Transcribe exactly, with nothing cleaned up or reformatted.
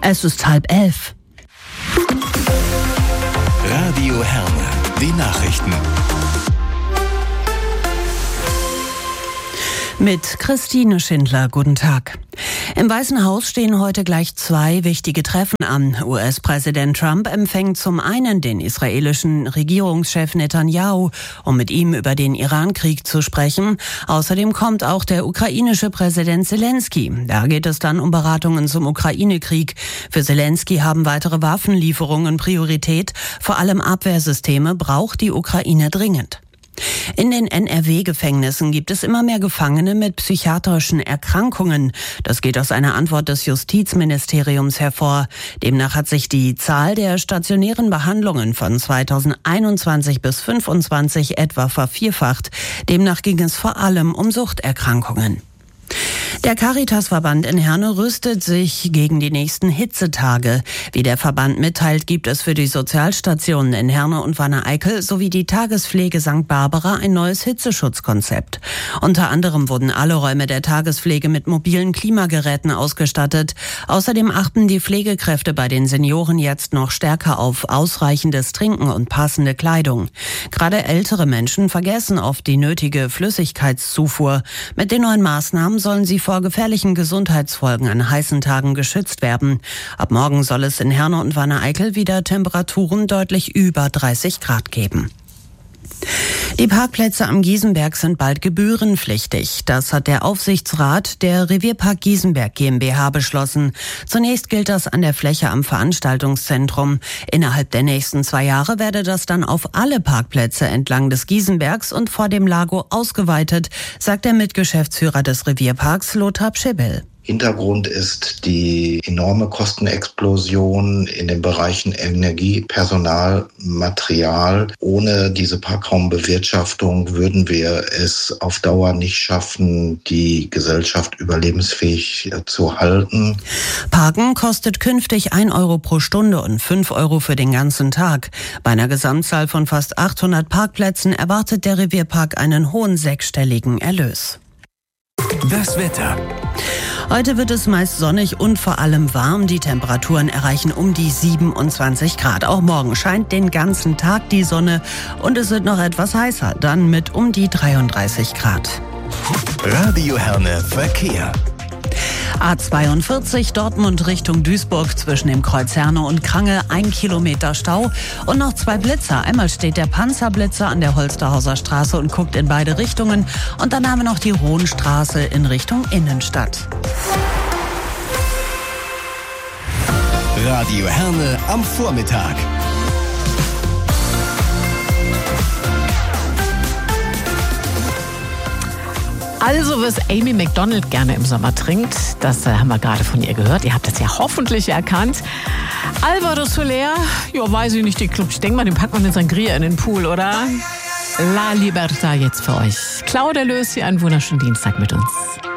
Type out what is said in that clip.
Es ist halb elf. Radio Herne, die Nachrichten. Mit Christine Schindler, guten Tag. Im Weißen Haus stehen heute gleich zwei wichtige Treffen an. U S-Präsident Trump empfängt zum einen den israelischen Regierungschef Netanyahu, um mit ihm über den Iran-Krieg zu sprechen. Außerdem kommt auch der ukrainische Präsident Zelensky. Da geht es dann um Beratungen zum Ukraine-Krieg. Für Zelensky haben weitere Waffenlieferungen Priorität. Vor allem Abwehrsysteme braucht die Ukraine dringend. In den N R W-Gefängnissen gibt es immer mehr Gefangene mit psychiatrischen Erkrankungen. Das geht aus einer Antwort des Justizministeriums hervor. Demnach hat sich die Zahl der stationären Behandlungen von zweitausendeinundzwanzig bis fünfundzwanzig etwa vervierfacht. Demnach ging es vor allem um Suchterkrankungen. Der Caritasverband in Herne rüstet sich gegen die nächsten Hitzetage. Wie der Verband mitteilt, gibt es für die Sozialstationen in Herne und Wanne-Eickel sowie die Tagespflege Sankt Barbara ein neues Hitzeschutzkonzept. Unter anderem wurden alle Räume der Tagespflege mit mobilen Klimageräten ausgestattet. Außerdem achten die Pflegekräfte bei den Senioren jetzt noch stärker auf ausreichendes Trinken und passende Kleidung. Gerade ältere Menschen vergessen oft die nötige Flüssigkeitszufuhr. Mit den neuen Maßnahmen sollen sie vor gefährlichen Gesundheitsfolgen an heißen Tagen geschützt werden. Ab morgen soll es in Herne und Wanne-Eickel wieder Temperaturen deutlich über dreißig Grad geben. Die Parkplätze am Giesenberg sind bald gebührenpflichtig. Das hat der Aufsichtsrat der Revierpark Giesenberg GmbH beschlossen. Zunächst gilt das an der Fläche am Veranstaltungszentrum. Innerhalb der nächsten zwei Jahre werde das dann auf alle Parkplätze entlang des Giesenbergs und vor dem Lago ausgeweitet, sagt der Mitgeschäftsführer des Revierparks Lothar Pschibel. Hintergrund ist die enorme Kostenexplosion in den Bereichen Energie, Personal, Material. Ohne diese Parkraumbewirtschaftung würden wir es auf Dauer nicht schaffen, die Gesellschaft überlebensfähig zu halten. Parken kostet künftig ein Euro pro Stunde und fünf Euro für den ganzen Tag. Bei einer Gesamtzahl von fast achthundert Parkplätzen erwartet der Revierpark einen hohen sechsstelligen Erlös. Das Wetter. Heute wird es meist sonnig und vor allem warm. Die Temperaturen erreichen um die siebenundzwanzig Grad. Auch morgen scheint den ganzen Tag die Sonne und es wird noch etwas heißer, dann mit um die dreiunddreißig Grad. Radio Herne Verkehr. A zweiundvierzig Dortmund Richtung Duisburg zwischen dem Kreuz Herne und Krange, ein Kilometer Stau und noch zwei Blitzer. Einmal steht der Panzerblitzer an der Holsterhauser Straße und guckt in beide Richtungen und dann haben wir noch die Rohnstraße in Richtung Innenstadt. Radio Herne am Vormittag. Also, was Amy Macdonald gerne im Sommer trinkt, das äh, haben wir gerade von ihr gehört. Ihr habt das ja hoffentlich erkannt. Alvaro Soler, ja, weiß ich nicht, die Club. Ich denke mal, den packt man in Sangria in den Pool, oder? La Libertad jetzt für euch. Claudia Lösi, einen wunderschönen Dienstag mit uns.